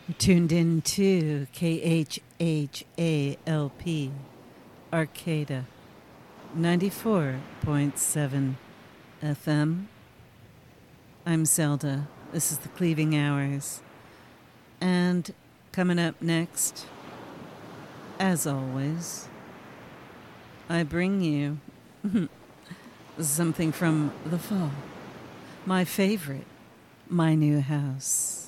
Tuned in to KHHALP Arcata 94.7 FM. I'm Zelda. This is the Cleaving Hours. And coming up next, as always, I bring you something from the fall. My favorite, My New House.